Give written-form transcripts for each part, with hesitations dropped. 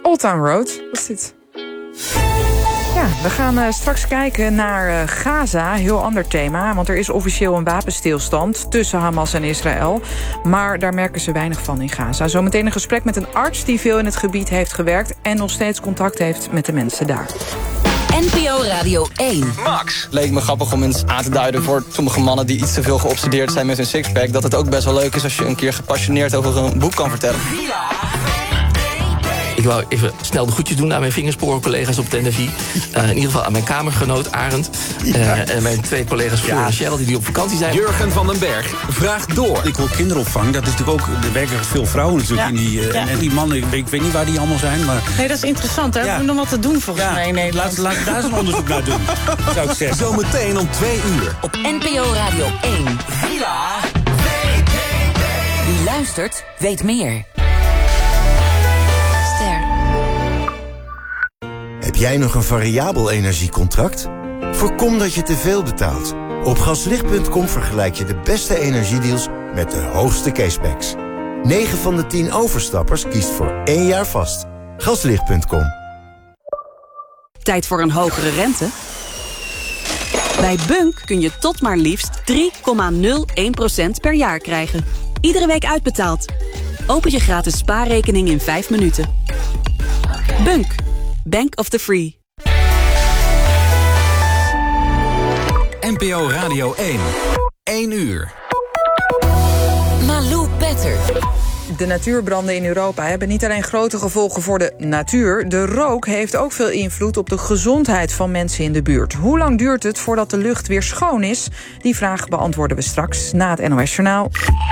Old Town Road, wat is dit? Ja, we gaan straks kijken naar Gaza. Heel ander thema, want er is officieel een wapenstilstand tussen Hamas en Israël. Maar daar merken ze weinig van in Gaza. Zometeen een gesprek met een arts die veel in het gebied heeft gewerkt en nog steeds contact heeft met de mensen daar. NPO Radio 1. Max. Leek me grappig om eens aan te duiden voor sommige mannen die iets te veel geobsedeerd zijn met hun sixpack, dat het ook best wel leuk is als je een keer gepassioneerd over een boek kan vertellen. Ik wou even snel de groetjes doen aan mijn vingersporen-collega's op de NFI. In ieder geval aan mijn kamergenoot Arend. En mijn 2 collega's Fleur en Cheryl die op vakantie zijn. Jurgen van den Berg vraagt door. Ik wil kinderopvang. Dat is natuurlijk ook... Er werken veel vrouwen natuurlijk in die... En die mannen, ik weet niet waar die allemaal zijn. Maar... Nee, dat is interessant. Hè? We hebben nog wat te doen volgens mij in Nederland. Laten we daar eens een onderzoek naar doen. Zou ik zeggen. Zometeen om 2 uur. Op NPO Radio 1. Villa. Wie luistert, weet meer. Heb jij nog een variabel energiecontract? Voorkom dat je te veel betaalt. Op gaslicht.com vergelijk je de beste energiedeals met de hoogste cashbacks. 9 van de 10 overstappers kiest voor 1 jaar vast. Gaslicht.com. Tijd voor een hogere rente? Bij Bunk kun je tot maar liefst 3,01% per jaar krijgen. Iedere week uitbetaald. Open je gratis spaarrekening in 5 minuten. Bunk. Bank of the Free. NPO Radio 1. 1 uur. Malou Petter. De natuurbranden in Europa hebben niet alleen grote gevolgen voor de natuur. De rook heeft ook veel invloed op de gezondheid van mensen in de buurt. Hoe lang duurt het voordat de lucht weer schoon is? Die vraag beantwoorden we straks na het NOS Journaal.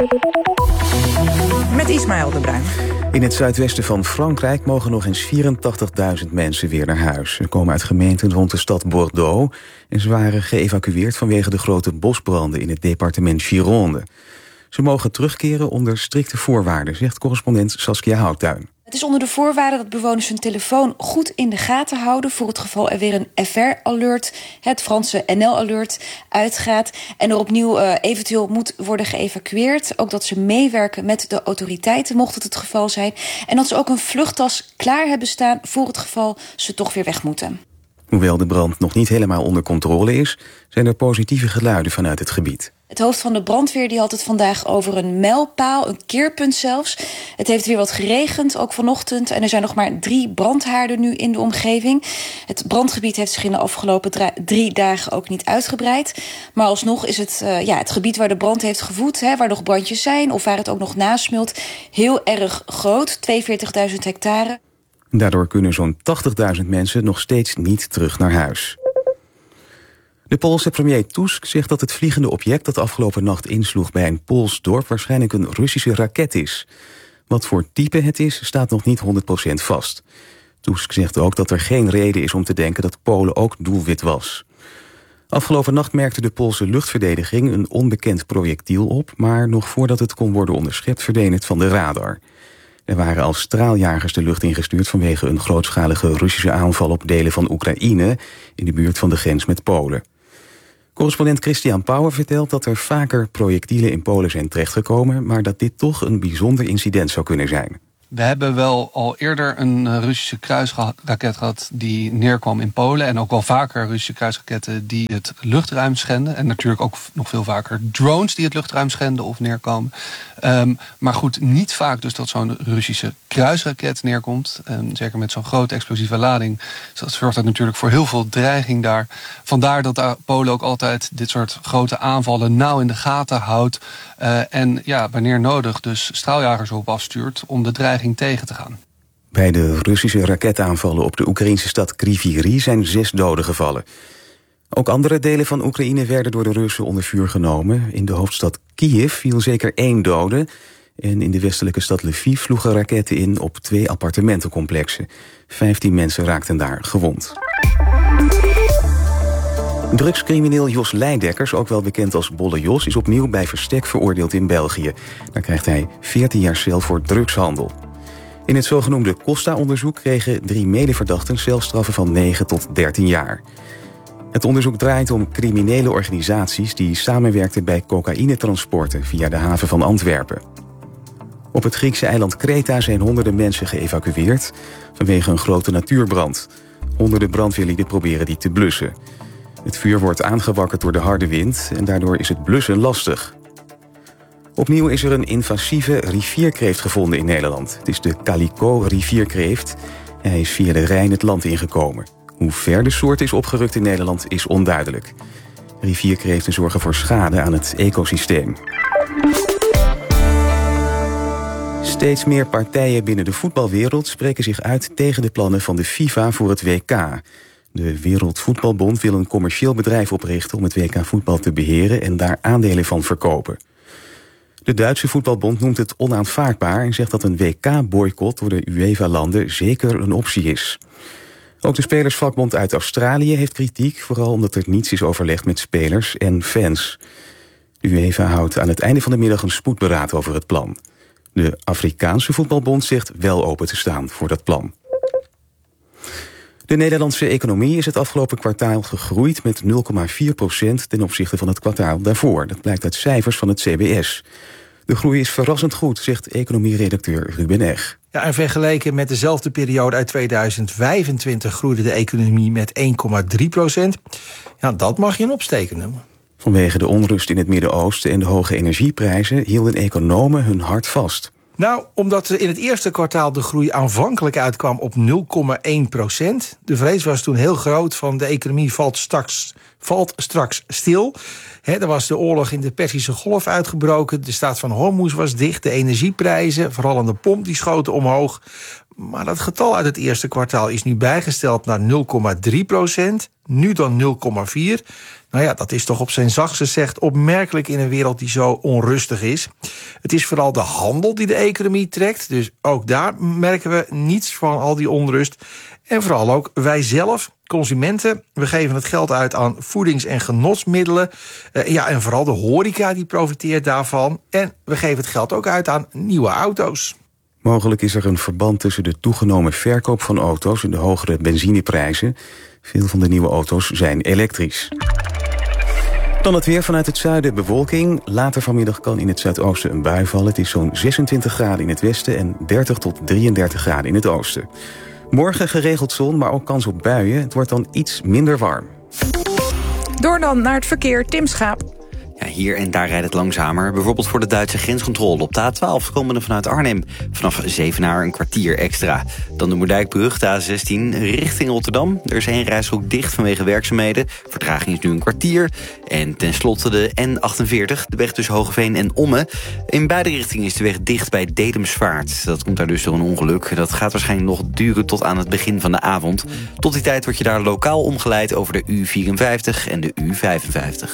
Met Ismaël de Bruin. In het zuidwesten van Frankrijk mogen nog eens 84.000 mensen weer naar huis. Ze komen uit gemeenten rond de stad Bordeaux en ze waren geëvacueerd vanwege de grote bosbranden in het departement Gironde. Ze mogen terugkeren onder strikte voorwaarden, zegt correspondent Saskia Houttuin. Het is onder de voorwaarde dat bewoners hun telefoon goed in de gaten houden voor het geval er weer een FR-alert, het Franse NL-alert, uitgaat en er opnieuw eventueel moet worden geëvacueerd. Ook dat ze meewerken met de autoriteiten, mocht het geval zijn. En dat ze ook een vluchttas klaar hebben staan voor het geval ze toch weer weg moeten. Hoewel de brand nog niet helemaal onder controle is, zijn er positieve geluiden vanuit het gebied. Het hoofd van de brandweer die had het vandaag over een mijlpaal, een keerpunt zelfs. Het heeft weer wat geregend, ook vanochtend. En er zijn nog maar 3 brandhaarden nu in de omgeving. Het brandgebied heeft zich in de afgelopen 3 dagen ook niet uitgebreid. Maar alsnog is het, het gebied waar de brand heeft gevoed, waar nog brandjes zijn of waar het ook nog nasmult, heel erg groot, 42.000 hectare. Daardoor kunnen zo'n 80.000 mensen nog steeds niet terug naar huis. De Poolse premier Tusk zegt dat het vliegende object dat afgelopen nacht insloeg bij een Pools dorp waarschijnlijk een Russische raket is. Wat voor type het is, staat nog niet 100% vast. Tusk zegt ook dat er geen reden is om te denken dat Polen ook doelwit was. Afgelopen nacht merkte de Poolse luchtverdediging een onbekend projectiel op, maar nog voordat het kon worden onderschept verdween het van de radar. Er waren al straaljagers de lucht ingestuurd vanwege een grootschalige Russische aanval op delen van Oekraïne in de buurt van de grens met Polen. Correspondent Christian Pauwer vertelt dat er vaker projectielen in Polen zijn terechtgekomen, maar dat dit toch een bijzonder incident zou kunnen zijn. We hebben wel al eerder een Russische kruisraket gehad die neerkwam in Polen. En ook wel vaker Russische kruisraketten die het luchtruim schenden. En natuurlijk ook nog veel vaker drones die het luchtruim schenden of neerkomen. Maar goed, niet vaak dus dat zo'n Russische kruisraket neerkomt. Zeker met zo'n grote explosieve lading. Dus dat zorgt natuurlijk voor heel veel dreiging daar. Vandaar dat Polen ook altijd dit soort grote aanvallen nauw in de gaten houdt. En ja, wanneer nodig dus straaljagers op afstuurt om de dreiging tegen te gaan. Bij de Russische raketaanvallen op de Oekraïnse stad Kryvyi zijn 6 doden gevallen. Ook andere delen van Oekraïne werden door de Russen onder vuur genomen. In de hoofdstad Kiev viel zeker 1 dode. En in de westelijke stad Lviv sloegen raketten in op 2 appartementencomplexen. 15 mensen raakten daar gewond. Drugscrimineel Jos Leidekkers, ook wel bekend als Bolle Jos, is opnieuw bij verstek veroordeeld in België. Daar krijgt hij 14 jaar cel voor drugshandel. In het zogenoemde Costa-onderzoek kregen 3 medeverdachten celstraffen van 9 tot 13 jaar. Het onderzoek draait om criminele organisaties die samenwerkten bij cocaïnetransporten via de haven van Antwerpen. Op het Griekse eiland Kreta zijn honderden mensen geëvacueerd vanwege een grote natuurbrand. Honderden brandweerlieden proberen die te blussen. Het vuur wordt aangewakkerd door de harde wind en daardoor is het blussen lastig. Opnieuw is er een invasieve rivierkreeft gevonden in Nederland. Het is de calico-rivierkreeft. Hij is via de Rijn het land ingekomen. Hoe ver de soort is opgerukt in Nederland is onduidelijk. Rivierkreeften zorgen voor schade aan het ecosysteem. Steeds meer partijen binnen de voetbalwereld spreken zich uit tegen de plannen van de FIFA voor het WK. De Wereldvoetbalbond wil een commercieel bedrijf oprichten om het WK voetbal te beheren en daar aandelen van verkopen. De Duitse voetbalbond noemt het onaanvaardbaar en zegt dat een WK-boycott door de UEFA-landen zeker een optie is. Ook de spelersvakbond uit Australië heeft kritiek, vooral omdat er niets is overlegd met spelers en fans. De UEFA houdt aan het einde van de middag een spoedberaad over het plan. De Afrikaanse voetbalbond zegt wel open te staan voor dat plan. De Nederlandse economie is het afgelopen kwartaal gegroeid met 0,4% ten opzichte van het kwartaal daarvoor. Dat blijkt uit cijfers van het CBS. De groei is verrassend goed, zegt economieredacteur Ruben Eg. Ja, en vergeleken met dezelfde periode uit 2025 groeide de economie met 1,3%. Ja, dat mag je een opsteken noemen. Vanwege de onrust in het Midden-Oosten en de hoge energieprijzen hielden economen hun hart vast. Nou, omdat in het eerste kwartaal de groei aanvankelijk uitkwam op 0,1%. De vrees was toen heel groot van de economie valt straks stil. Er was de oorlog in de Perzische Golf uitgebroken. De staat van Hormuz was dicht. De energieprijzen, vooral aan de pomp, die schoten omhoog. Maar dat getal uit het eerste kwartaal is nu bijgesteld naar 0,3%. Nu dan 0,4%. Nou ja, dat is toch op zijn zachtst gezegd opmerkelijk in een wereld die zo onrustig is. Het is vooral de handel die de economie trekt. Dus ook daar merken we niets van al die onrust. En vooral ook wij zelf, consumenten, we geven het geld uit aan voedings- en genotsmiddelen. En vooral de horeca die profiteert daarvan. En we geven het geld ook uit aan nieuwe auto's. Mogelijk is er een verband tussen de toegenomen verkoop van auto's en de hogere benzineprijzen. Veel van de nieuwe auto's zijn elektrisch. Dan het weer vanuit het zuiden, bewolking. Later vanmiddag kan in het zuidoosten een bui vallen. Het is zo'n 26 graden in het westen en 30 tot 33 graden in het oosten. Morgen geregeld zon, maar ook kans op buien. Het wordt dan iets minder warm. Door dan naar het verkeer, Tim Schaap. Ja, hier en daar rijdt het langzamer. Bijvoorbeeld voor de Duitse grenscontrole op de A12... komende vanuit Arnhem. Vanaf Zevenaar een kwartier extra. Dan de Moerdijkbrug, de A16, richting Rotterdam. Er is 1 reishok dicht vanwege werkzaamheden. Vertraging is nu een kwartier. En tenslotte de N48, de weg tussen Hoogeveen en Ommen. In beide richtingen is de weg dicht bij Dedemsvaart. Dat komt daar dus door een ongeluk. Dat gaat waarschijnlijk nog duren tot aan het begin van de avond. Tot die tijd word je daar lokaal omgeleid over de U54 en de U55.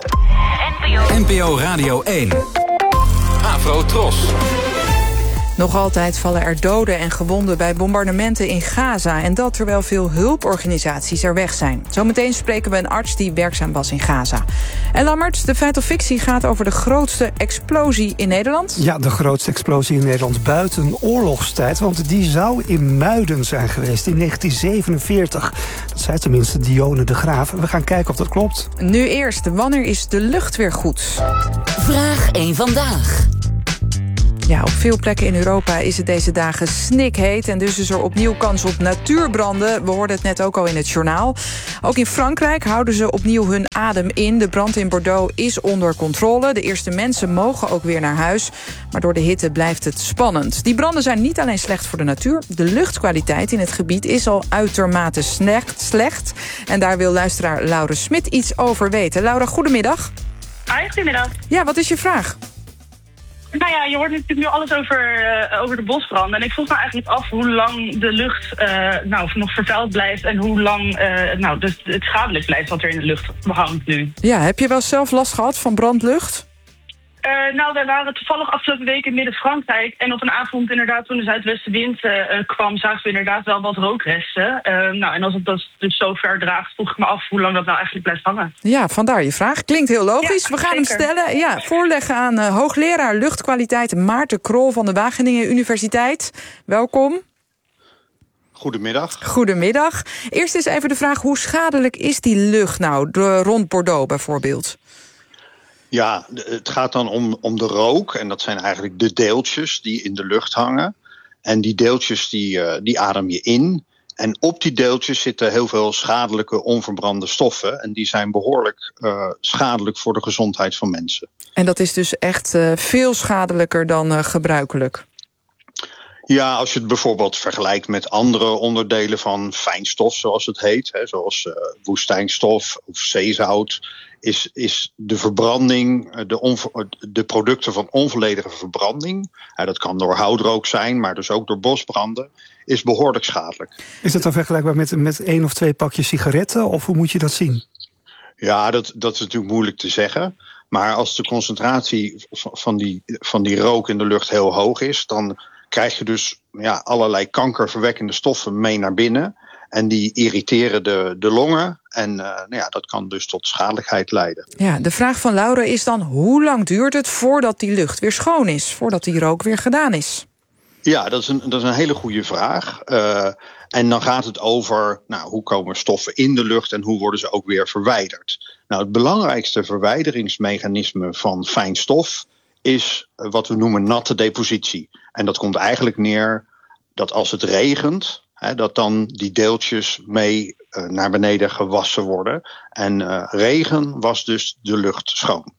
NPO Radio 1. Avro Tros. Nog altijd vallen er doden en gewonden bij bombardementen in Gaza. En dat terwijl veel hulporganisaties er weg zijn. Zometeen spreken we een arts die werkzaam was in Gaza. En Lammert, de feit of fictie gaat over de grootste explosie in Nederland. Ja, de grootste explosie in Nederland buiten oorlogstijd. Want die zou in Muiden zijn geweest in 1947. Dat zei tenminste Dionne de Graaf. We gaan kijken of dat klopt. Nu eerst, wanneer is de lucht weer goed? Vraag 1 vandaag. Ja, op veel plekken in Europa is het deze dagen snikheet. En dus is er opnieuw kans op natuurbranden. We hoorden het net ook al in het journaal. Ook in Frankrijk houden ze opnieuw hun adem in. De brand in Bordeaux is onder controle. De eerste mensen mogen ook weer naar huis. Maar door de hitte blijft het spannend. Die branden zijn niet alleen slecht voor de natuur. De luchtkwaliteit in het gebied is al uitermate slecht. En daar wil luisteraar Laura Smit iets over weten. Laura, goedemiddag. Hi, goedemiddag. Ja, wat is je vraag? Nou ja, je hoort natuurlijk nu alles over de bosbranden. En ik vroeg me eigenlijk af hoe lang de lucht nog vervuild blijft... en hoe lang dus het schadelijk blijft wat er in de lucht hangt nu. Ja, heb je wel zelf last gehad van brandlucht? Wij waren toevallig afgelopen week in Midden-Frankrijk. En op een avond inderdaad, toen de zuidwestenwind kwam... zagen we inderdaad wel wat rookresten. En als het dus zo ver draagt, vroeg ik me af hoe lang dat nou eigenlijk blijft hangen. Ja, vandaar je vraag. Klinkt heel logisch. Ja, we gaan zeker. hem stellen. Ja, voorleggen aan hoogleraar luchtkwaliteit Maarten Krol van de Wageningen Universiteit. Welkom. Goedemiddag. Goedemiddag. Eerst eens even de vraag, hoe schadelijk is die lucht nou rond Bordeaux bijvoorbeeld? Ja, het gaat dan om de rook. En dat zijn eigenlijk de deeltjes die in de lucht hangen. En die deeltjes die adem je in. En op die deeltjes zitten heel veel schadelijke onverbrande stoffen. En die zijn behoorlijk schadelijk voor de gezondheid van mensen. En dat is dus echt veel schadelijker dan gebruikelijk? Ja, als je het bijvoorbeeld vergelijkt met andere onderdelen van fijnstof, zoals het heet, zoals woestijnstof of zeezout, is de verbranding, de producten van onvolledige verbranding, dat kan door houtrook zijn, maar dus ook door bosbranden, is behoorlijk schadelijk. Is dat dan vergelijkbaar met 1 of 2 pakjes sigaretten, of hoe moet je dat zien? Ja, dat is natuurlijk moeilijk te zeggen. Maar als de concentratie van die rook in de lucht heel hoog is, dan krijg je dus allerlei kankerverwekkende stoffen mee naar binnen. En die irriteren de longen. En dat kan dus tot schadelijkheid leiden. Ja, de vraag van Laura is dan: hoe lang duurt het voordat die lucht weer schoon is? Voordat die rook weer gedaan is? Ja, dat is een hele goede vraag. En dan gaat het over hoe komen stoffen in de lucht en hoe worden ze ook weer verwijderd. Nou, het belangrijkste verwijderingsmechanisme van fijn stof is wat we noemen natte depositie. En dat komt eigenlijk neer dat als het regent, dat dan die deeltjes mee naar beneden gewassen worden. En regen was dus de lucht schoon.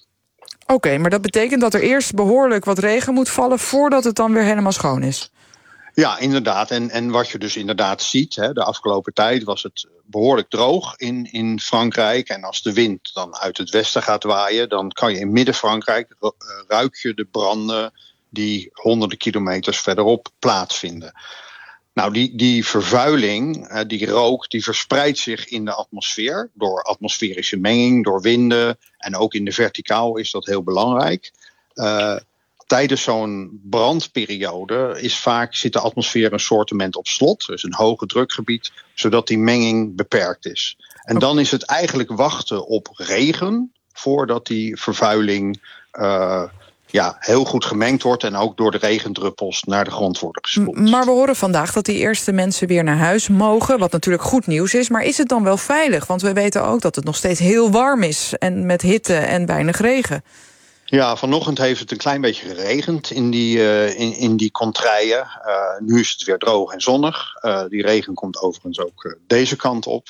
Oké, maar dat betekent dat er eerst behoorlijk wat regen moet vallen voordat het dan weer helemaal schoon is? Ja, inderdaad. En wat je dus inderdaad ziet, de afgelopen tijd was het behoorlijk droog in Frankrijk. En als de wind dan uit het westen gaat waaien, dan kan je in Midden-Frankrijk ruik je de branden die honderden kilometers verderop plaatsvinden. Nou, die vervuiling, die rook, die verspreidt zich in de atmosfeer door atmosferische menging, door winden. En ook in de verticaal is dat heel belangrijk. Tijdens zo'n brandperiode zit de atmosfeer een soortement op slot. Dus een hoge drukgebied, zodat die menging beperkt is. En dan is het eigenlijk wachten op regen voordat die vervuiling heel goed gemengd wordt en ook door de regendruppels naar de grond worden gespoeld. Maar we horen vandaag dat die eerste mensen weer naar huis mogen, wat natuurlijk goed nieuws is. Maar is het dan wel veilig? Want we weten ook dat het nog steeds heel warm is en met hitte en weinig regen. Ja, vanochtend heeft het een klein beetje geregend in die contraien. Nu is het weer droog en zonnig. Die regen komt overigens ook deze kant op.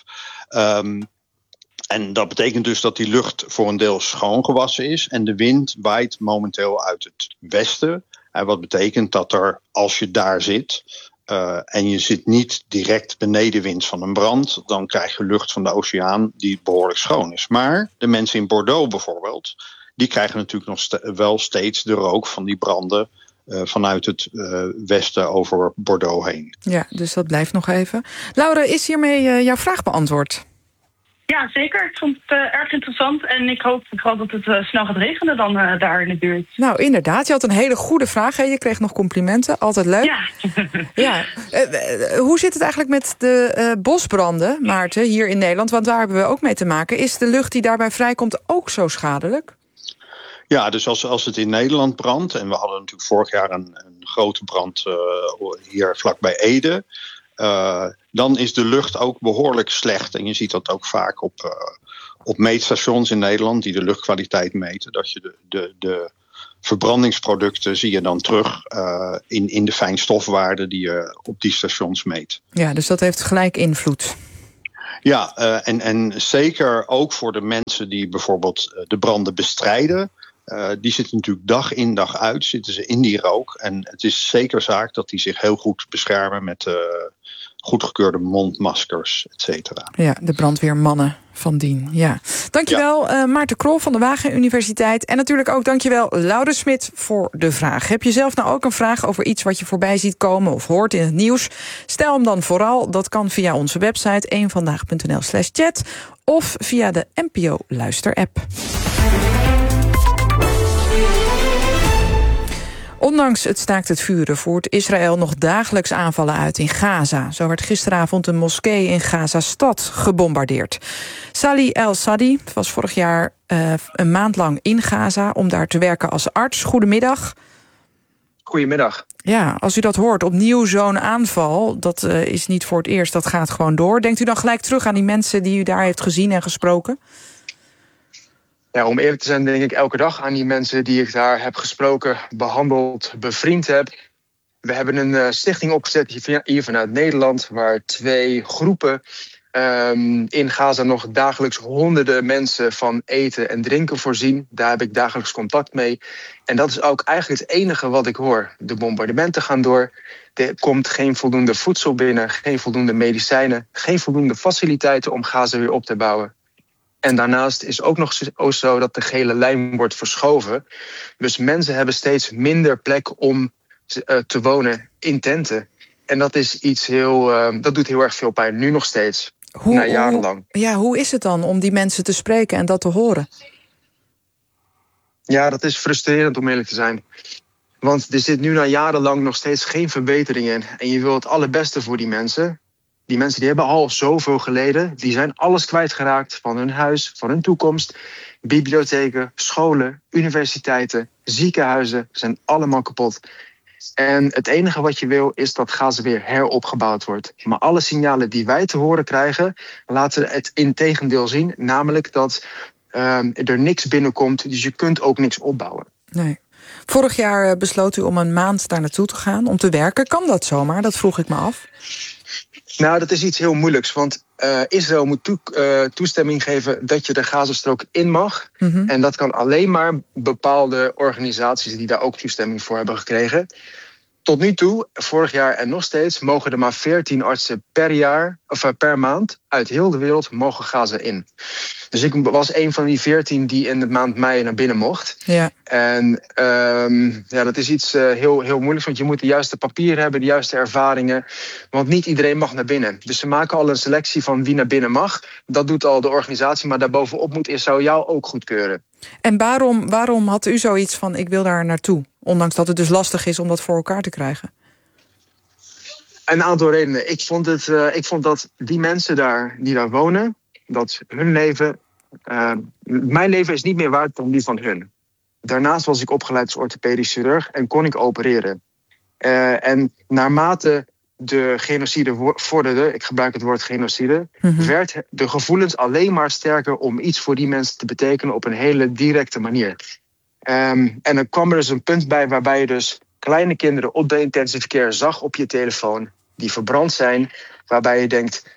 En dat betekent dus dat die lucht voor een deel schoongewassen is. En de wind waait momenteel uit het westen. Wat betekent dat er, als je daar zit en je zit niet direct benedenwind van een brand, dan krijg je lucht van de oceaan die behoorlijk schoon is. Maar de mensen in Bordeaux bijvoorbeeld, die krijgen natuurlijk nog wel steeds de rook van die branden vanuit het westen over Bordeaux heen. Ja, dus dat blijft nog even. Laura, is hiermee jouw vraag beantwoord? Ja, zeker. Ik vond het erg interessant. En ik hoop vooral dat het snel gaat regenen dan daar in de buurt. Nou, inderdaad. Je had een hele goede vraag. Hè? Je kreeg nog complimenten. Altijd leuk. Ja. Hoe zit het eigenlijk met de bosbranden, Maarten, hier in Nederland? Want daar hebben we ook mee te maken. Is de lucht die daarbij vrijkomt ook zo schadelijk? Ja, dus als het in Nederland brandt, en we hadden natuurlijk vorig jaar een grote brand hier vlakbij Ede, dan is de lucht ook behoorlijk slecht. En je ziet dat ook vaak op meetstations in Nederland die de luchtkwaliteit meten. Dat je de verbrandingsproducten zie je dan terug in de fijnstofwaarden die je op die stations meet. Ja, dus dat heeft gelijk invloed. Ja, en zeker ook voor de mensen die bijvoorbeeld de branden bestrijden. Die zitten natuurlijk dag in dag uit, zitten ze in die rook. En het is zeker zaak dat die zich heel goed beschermen met goedgekeurde mondmaskers, et cetera. Ja, de brandweermannen van dien. Ja. Dankjewel Maarten Krol van de Wageningen Universiteit. En natuurlijk ook dankjewel Laura Smit voor de vraag. Heb je zelf nou ook een vraag over iets wat je voorbij ziet komen of hoort in het nieuws? Stel hem dan vooral. Dat kan via onze website eenvandaag.nl/chat of via de NPO Luister-app. Ondanks het staakt het vuren voert Israël nog dagelijks aanvallen uit in Gaza. Zo werd gisteravond een moskee in Gaza-stad gebombardeerd. Sally El-Sadi was vorig jaar een maand lang in Gaza om daar te werken als arts. Goedemiddag. Goedemiddag. Ja, als u dat hoort, opnieuw zo'n aanval, dat is niet voor het eerst, dat gaat gewoon door. Denkt u dan gelijk terug aan die mensen die u daar heeft gezien en gesproken? Ja, om eerlijk te zijn denk ik elke dag aan die mensen die ik daar heb gesproken, behandeld, bevriend heb. We hebben een stichting opgezet hier vanuit Nederland, waar 2 groepen in Gaza nog dagelijks honderden mensen van eten en drinken voorzien. Daar heb ik dagelijks contact mee. En dat is ook eigenlijk het enige wat ik hoor. De bombardementen gaan door. Er komt geen voldoende voedsel binnen, geen voldoende medicijnen, geen voldoende faciliteiten om Gaza weer op te bouwen. En daarnaast is ook nog zo dat de gele lijn wordt verschoven. Dus mensen hebben steeds minder plek om te wonen in tenten. En dat is iets dat doet heel erg veel pijn, nu nog steeds. Na jarenlang. Hoe is het dan om die mensen te spreken en dat te horen? Ja, dat is frustrerend om eerlijk te zijn. Want er zit nu na jarenlang nog steeds geen verbetering in. En je wil het allerbeste voor die mensen. Die mensen die hebben al zoveel geleden. Die zijn alles kwijtgeraakt van hun huis, van hun toekomst. Bibliotheken, scholen, universiteiten, ziekenhuizen zijn allemaal kapot. En het enige wat je wil is dat Gaza weer heropgebouwd wordt. Maar alle signalen die wij te horen krijgen laten het integendeel zien. Namelijk dat er niks binnenkomt, dus je kunt ook niks opbouwen. Nee. Vorig jaar besloot u om een maand daar naartoe te gaan, om te werken. Kan dat zomaar? Dat vroeg ik me af. Nou, dat is iets heel moeilijks, want Israël moet toestemming geven dat je de Gazastrook in mag. Mm-hmm. En dat kan alleen maar bepaalde organisaties die daar ook toestemming voor hebben gekregen. Tot nu toe, vorig jaar en nog steeds, mogen er maar 14 artsen per maand uit heel de wereld mogen Gaza in. Dus ik was een van die 14 die in de maand mei naar binnen mocht. Ja. En dat is iets heel, heel moeilijks, want je moet de juiste papieren hebben, de juiste ervaringen. Want niet iedereen mag naar binnen. Dus ze maken al een selectie van wie naar binnen mag. Dat doet al de organisatie, maar daarbovenop moet Israël jou ook goedkeuren. En waarom had u zoiets van, ik wil daar naartoe? Ondanks dat het dus lastig is om dat voor elkaar te krijgen. Een aantal redenen. Ik vond dat die mensen die daar wonen, dat hun leven, mijn leven is niet meer waard dan die van hun. Daarnaast was ik opgeleid als orthopedisch chirurg en kon ik opereren. En naarmate de genocide vorderde, ik gebruik het woord genocide, werd de gevoelens alleen maar sterker om iets voor die mensen te betekenen op een hele directe manier. En dan kwam er dus een punt bij waarbij je dus kleine kinderen op de intensive care zag op je telefoon, die verbrand zijn, waarbij je denkt,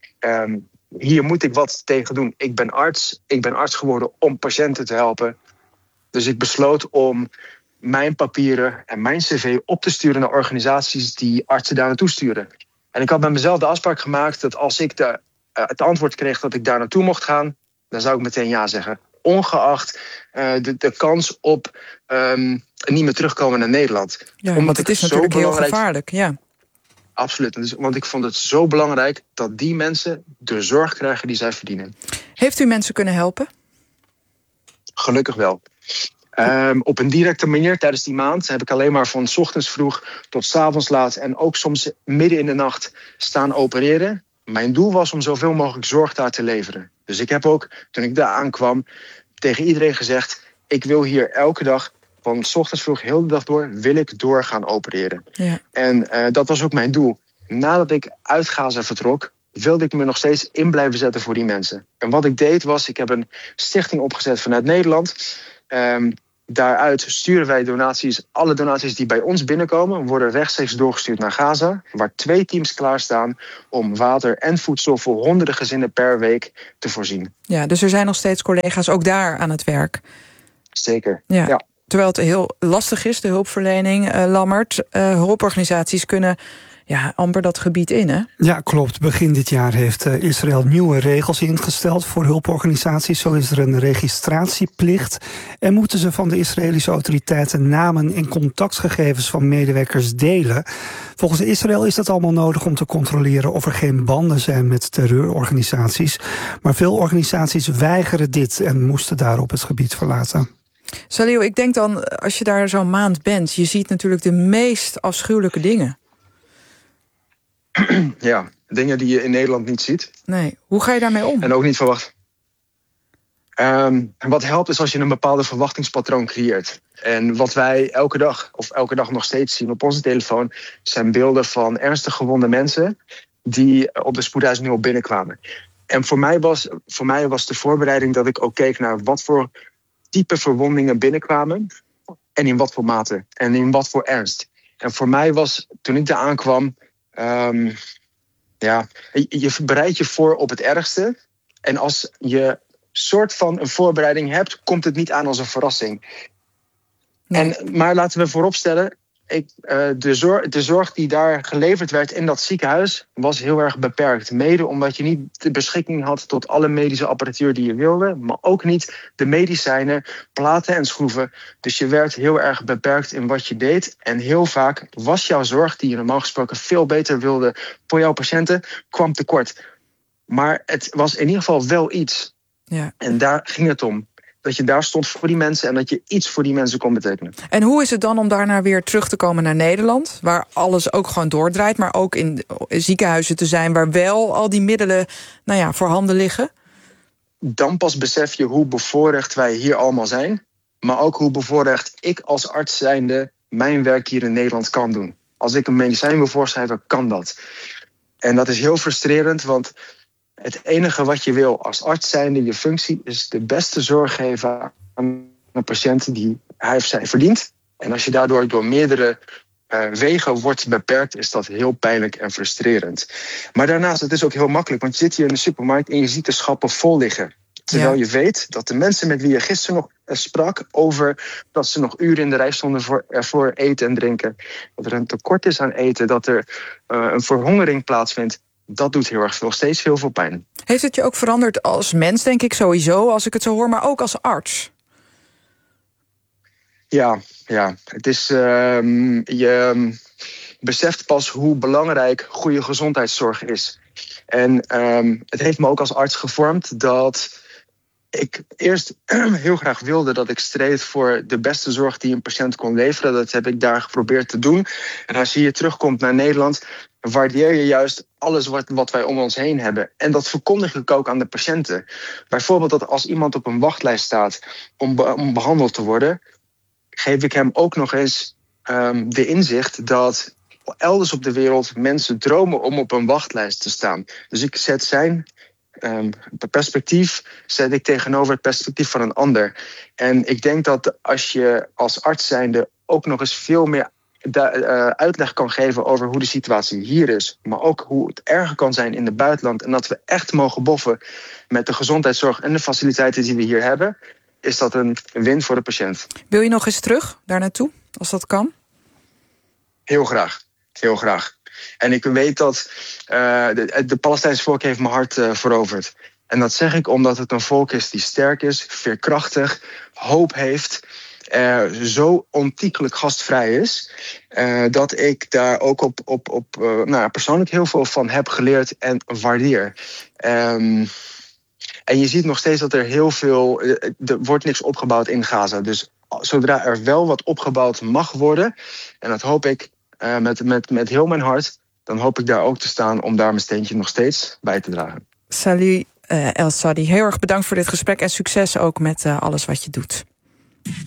hier moet ik wat tegen doen. Ik ben arts geworden om patiënten te helpen. Dus ik besloot om mijn papieren en mijn cv op te sturen naar organisaties die artsen daar naartoe sturen. En ik had met mezelf de afspraak gemaakt dat als ik het antwoord kreeg dat ik daar naartoe mocht gaan, dan zou ik meteen ja zeggen. Ongeacht de kans op niet meer terugkomen naar Nederland. Ja, omdat het is natuurlijk heel gevaarlijk. Ja. Absoluut. Want ik vond het zo belangrijk dat die mensen de zorg krijgen die zij verdienen. Heeft u mensen kunnen helpen? Gelukkig wel. Op een directe manier tijdens die maand heb ik alleen maar van 's ochtends vroeg tot 's avonds laat en ook soms midden in de nacht staan opereren. Mijn doel was om zoveel mogelijk zorg daar te leveren. Dus ik heb ook, toen ik daar aankwam, tegen iedereen gezegd, ik wil hier elke dag van 's ochtends vroeg heel de dag door, wil ik door gaan opereren. Ja. En dat was ook mijn doel. Nadat ik uit Gaza vertrok, wilde ik me nog steeds in blijven zetten voor die mensen. En wat ik deed was, ik heb een stichting opgezet vanuit Nederland. Daaruit sturen wij donaties. Alle donaties die bij ons binnenkomen worden rechtstreeks doorgestuurd naar Gaza, waar 2 teams klaarstaan om water en voedsel voor honderden gezinnen per week te voorzien. Ja, dus er zijn nog steeds collega's ook daar aan het werk. Zeker, ja. Terwijl het heel lastig is, de hulpverlening, Lammert. Hulporganisaties kunnen amper dat gebied in, hè? Ja, klopt. Begin dit jaar heeft Israël nieuwe regels ingesteld voor hulporganisaties. Zo is er een registratieplicht. En moeten ze van de Israëlische autoriteiten namen en contactgegevens van medewerkers delen. Volgens Israël is dat allemaal nodig om te controleren of er geen banden zijn met terreurorganisaties. Maar veel organisaties weigeren dit en moesten daarop het gebied verlaten. Salil, ik denk dan, als je daar zo'n maand bent, je ziet natuurlijk de meest afschuwelijke dingen. Ja, dingen die je in Nederland niet ziet. Nee, hoe ga je daarmee om? En ook niet verwacht. Wat helpt is als je een bepaalde verwachtingspatroon creëert. En wat wij elke dag nog steeds zien op onze telefoon, zijn beelden van ernstig gewonde mensen die op de spoedeisende hulp binnenkwamen. En voor mij was de voorbereiding dat ik ook keek naar wat voor type verwondingen binnenkwamen. En in wat voor mate. En in wat voor ernst. En voor mij was, toen ik daar aankwam... je bereidt je voor op het ergste. En als je soort van een voorbereiding hebt... komt het niet aan als een verrassing. Nee. Maar laten we vooropstellen... de zorg die daar geleverd werd in dat ziekenhuis was heel erg beperkt. Mede omdat je niet de beschikking had tot alle medische apparatuur die je wilde. Maar ook niet de medicijnen, platen en schroeven. Dus je werd heel erg beperkt in wat je deed. En heel vaak was jouw zorg, die je normaal gesproken veel beter wilde voor jouw patiënten, kwam tekort. Maar het was in ieder geval wel iets. Ja. En daar ging het om. Dat je daar stond voor die mensen en dat je iets voor die mensen kon betekenen. En hoe is het dan om daarna weer terug te komen naar Nederland... waar alles ook gewoon doordraait, maar ook in ziekenhuizen te zijn... waar wel al die middelen voorhanden liggen? Dan pas besef je hoe bevoorrecht wij hier allemaal zijn... maar ook hoe bevoorrecht ik als arts zijnde mijn werk hier in Nederland kan doen. Als ik een medicijn wil voorschrijven, kan dat. En dat is heel frustrerend, want... het enige wat je wil als arts zijnde, je functie... is de beste zorg geven aan een patiënt die hij of zij verdient. En als je daardoor door meerdere wegen wordt beperkt... is dat heel pijnlijk en frustrerend. Maar daarnaast, het is ook heel makkelijk... want je zit hier in de supermarkt en je ziet de schappen vol liggen. Terwijl je weet dat de mensen met wie je gisteren nog sprak... over dat ze nog uren in de rij stonden voor eten en drinken... dat er een tekort is aan eten, dat er een verhongering plaatsvindt... dat doet heel erg veel, steeds heel veel pijn. Heeft het je ook veranderd als mens, denk ik sowieso, als ik het zo hoor, maar ook als arts? Ja. Het is, je beseft pas hoe belangrijk goede gezondheidszorg is. En het heeft me ook als arts gevormd dat ik eerst heel graag wilde dat ik streed voor de beste zorg die een patiënt kon leveren. Dat heb ik daar geprobeerd te doen. En als je hier terugkomt naar Nederland, waardeer je juist alles wat wij om ons heen hebben. En dat verkondig ik ook aan de patiënten. Bijvoorbeeld dat als iemand op een wachtlijst staat om behandeld te worden, geef ik hem ook nog eens de inzicht dat elders op de wereld mensen dromen om op een wachtlijst te staan. Dus ik zet zijn perspectief tegenover het perspectief van een ander. En ik denk dat als je als arts zijnde ook nog eens veel meer uitleg kan geven over hoe de situatie hier is, maar ook hoe het erger kan zijn in het buitenland en dat we echt mogen boffen met de gezondheidszorg en de faciliteiten die we hier hebben, is dat een win voor de patiënt. Wil je nog eens terug daar naartoe, als dat kan? Heel graag. Heel graag. En ik weet dat de Palestijnse volk heeft mijn hart veroverd. En dat zeg ik omdat het een volk is die sterk is, veerkrachtig, hoop heeft, zo ontiegelijk gastvrij is, dat ik daar ook op persoonlijk heel veel van heb geleerd en waardeer. En je ziet nog steeds dat er heel veel, er wordt niks opgebouwd in Gaza. Dus zodra er wel wat opgebouwd mag worden, en dat hoop ik met heel mijn hart, dan hoop ik daar ook te staan om daar mijn steentje nog steeds bij te dragen. Salih El Sadi, heel erg bedankt voor dit gesprek en succes ook met alles wat je doet.